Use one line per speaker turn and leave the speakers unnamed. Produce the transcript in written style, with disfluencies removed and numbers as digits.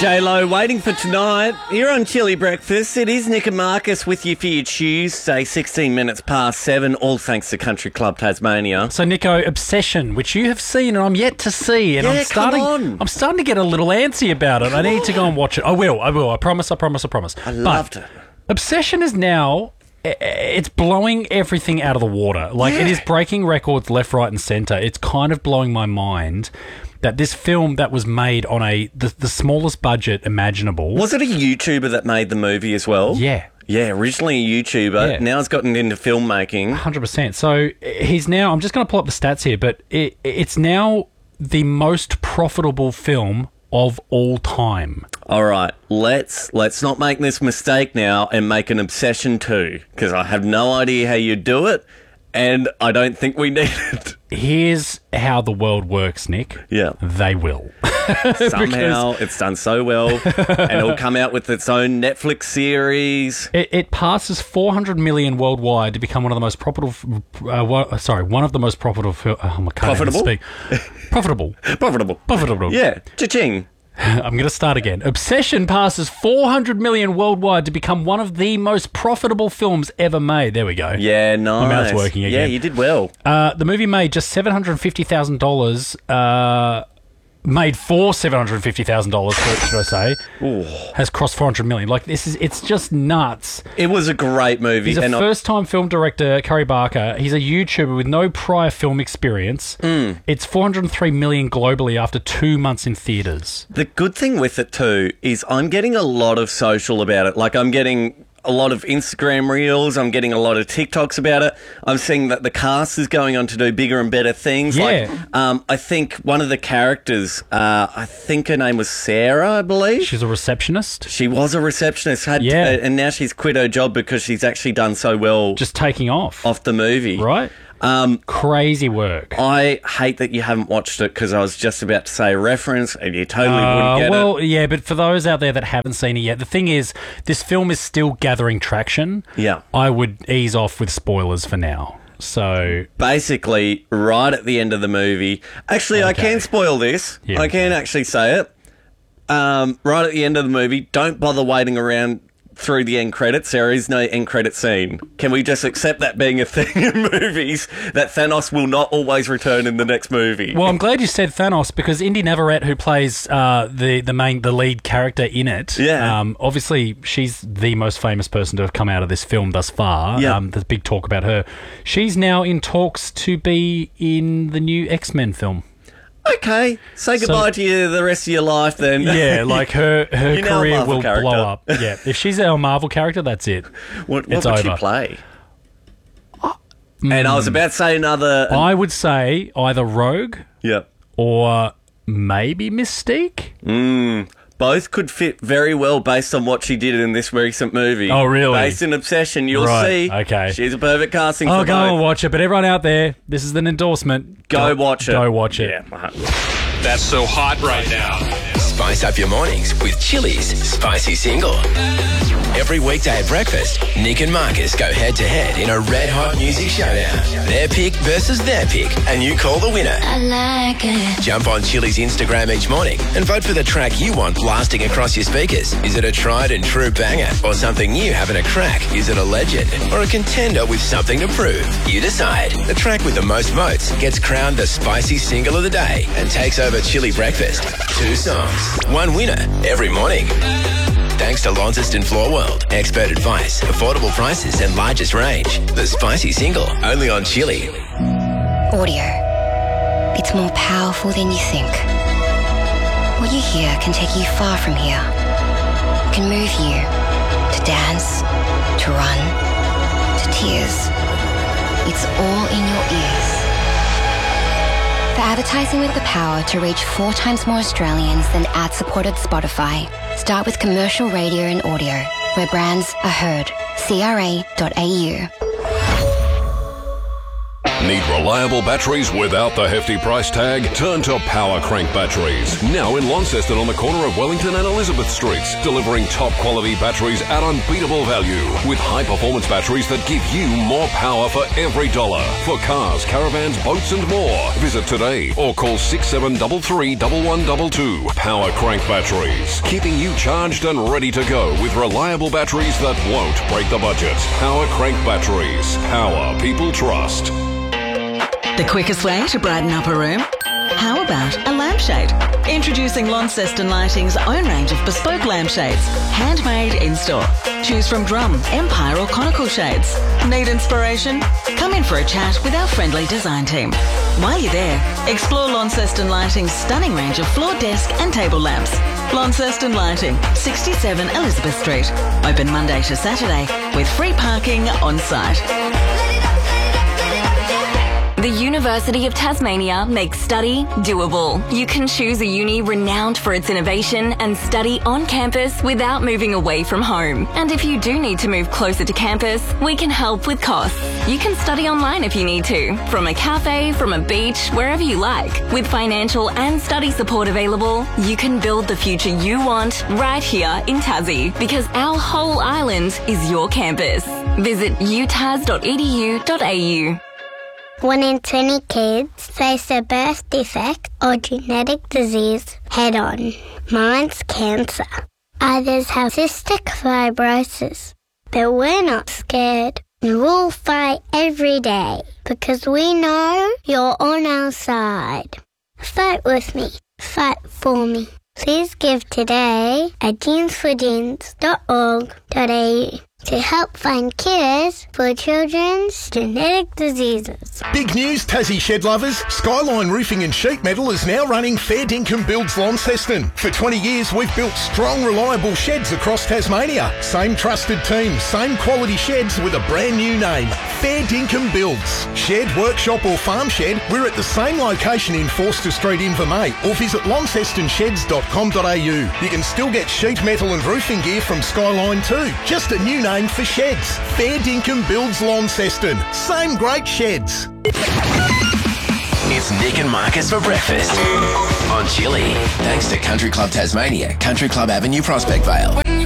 J-Lo waiting for tonight. You're on Chili Breakfast. It is Nick and Marcus with you for your Tuesday, 16 minutes past 7, all thanks to Country Club Tasmania.
So, Nico, Obsession, which you have seen and I'm yet to see, and
Yeah,
I'm starting
come on.
I'm starting to get a little antsy about it. I need to go and watch it. I will. I promise.
I loved it.
Obsession is now... It's blowing everything out of the water. Like, it is breaking records left, right, and centre. It's kind of blowing my mind that this film that was made on the smallest budget imaginable.
Was it a YouTuber that made the movie as well?
Yeah.
Yeah, originally a YouTuber.
Yeah.
Now he's gotten into filmmaking.
100%. So he's now... I'm just going to pull up the stats here, but it's now the most profitable film of all time.
All right, let's not make this mistake now and make an Obsession 2, because I have no idea how you do it, and I don't think we need it.
Here's how the world works, Nick.
Yeah.
They will.
Somehow it's done so well, and it'll come out with its own Netflix series.
It passes 400 million worldwide to become one of the most profitable. One of the most profitable. Profitable.
Yeah, cha-ching.
I'm going to start again. Obsession passes 400 million worldwide to become one of the most profitable films ever made. There we go.
Yeah, nice.
My mouth's working again.
Yeah, you did well.
The movie made just $750,000. Made for $750,000, should I say?
Ooh.
Has crossed 400 million. Like, it's just nuts.
It was a great movie.
He's a first-time film director, Curry Barker. He's a YouTuber with no prior film experience. It's 403 million globally after 2 months in theaters.
The good thing with it too is I'm getting a lot of social about it. Like, I'm getting a lot of Instagram reels. I'm getting a lot of TikToks about it. I'm seeing that the cast is going on to do bigger and better things.
Yeah.
Like, I think one of the characters, I think her name was Sarah, I believe.
She's a receptionist.
She was a receptionist. And now she's quit her job because she's actually done so well.
Just taking off
the movie.
Right? Crazy work.
I hate that you haven't watched it because I was just about to say a reference and you totally wouldn't get it.
Well, yeah, but for those out there that haven't seen it yet, the thing is, this film is still gathering traction.
Yeah.
I would ease off with spoilers for now. So
basically, right at the end of the movie... Actually, I can spoil this.
Yeah,
I can actually say it. Right at the end of the movie, don't bother waiting around through the end credits. There is no end credit scene. Can we just accept that being a thing in movies, that Thanos will not always return in the next movie?
Well, I'm glad you said Thanos, because Indy Navarrete, who plays the lead character in it, obviously she's the most famous person to have come out of this film thus far.
Yeah.
There's big talk about her. She's now in talks to be in the new X-Men film.
Okay, say goodbye to you the rest of your life then.
Yeah, like her career will
character.
blow up. Yeah, if she's our Marvel character, that's it.
What
it's
would
over.
she play? And I was about to say another...
I would say either Rogue or maybe Mystique.
Both could fit very well based on what she did in this recent movie.
Oh, really?
Based in Obsession, you'll see.
Okay.
She's a perfect casting for both.
I'll go and watch it, but everyone out there, this is an endorsement.
Go watch it.
Go watch it.
Yeah.
That's so hot right now.
Spice up your mornings with Chili's Spicy Single. Every weekday at breakfast, Nick and Marcus go head-to-head in a red-hot music showdown. Their pick versus their pick, and you call the winner.
I like it.
Jump on Chili's Instagram each morning and vote for the track you want blasting across your speakers. Is it a tried-and-true banger or something new having a crack? Is it a legend or a contender with something to prove? You decide. The track with the most votes gets crowned the Spicy Single of the Day and takes over Chili Breakfast. 2 songs, 1 winner every morning. Thanks to Launceston Floor World. Expert advice, affordable prices and largest range. The Spicy Single, only on Chili.
Audio. It's more powerful than you think. What you hear can take you far from here. It can move you to dance, to run, to tears. It's all in your ears. For advertising with the power to reach 4 times more Australians than ad-supported Spotify, start with commercial radio and audio, where brands are heard. CRA.au.
Need reliable batteries without the hefty price tag? Turn to Power Crank Batteries. Now in Launceston on the corner of Wellington and Elizabeth Streets, delivering top quality batteries at unbeatable value with high performance batteries that give you more power for every dollar. For cars, caravans, boats and more. Visit today or call 6733 1122. Power Crank Batteries, keeping you charged and ready to go with reliable batteries that won't break the budget. Power Crank Batteries. Power people trust.
The quickest way to brighten up a room? How about a lampshade? Introducing Launceston Lighting's own range of bespoke lampshades, handmade in-store. Choose from drum, empire or conical shades. Need inspiration? Come in for a chat with our friendly design team. While you're there, explore Launceston Lighting's stunning range of floor, desk and table lamps. Launceston Lighting, 67 Elizabeth Street. Open Monday to Saturday with free parking on site.
The University of Tasmania makes study doable. You can choose a uni renowned for its innovation and study on campus without moving away from home. And if you do need to move closer to campus, we can help with costs. You can study online if you need to, from a cafe, from a beach, wherever you like. With financial and study support available, you can build the future you want right here in Tassie, because our whole island is your campus. Visit utas.edu.au.
1 in 20 kids face a birth defect or genetic disease head-on. Mine's cancer. Others have cystic fibrosis. But we're not scared. We'll fight every day because we know you're on our side. Fight with me. Fight for me. Please give today at jeansforjeans.org.au to help find cures for children's genetic diseases.
Big news, Tassie shed lovers. Skyline Roofing and Sheet Metal is now running Fair Dinkum Builds Launceston. For 20 years, we've built strong, reliable sheds across Tasmania. Same trusted team, same quality sheds with a brand new name. Fair Dinkum Builds. Shed, workshop or farm shed, we're at the same location in Forster Street, Invermay, or visit launcestonsheds.com.au. You can still get sheet metal and roofing gear from Skyline too. Just a new name for sheds. Fair Dinkum Builds Launceston. Same great sheds.
It's Nick and Marcus for breakfast on Chili. Thanks to Country Club Tasmania, Country Club Avenue, Prospect Vale.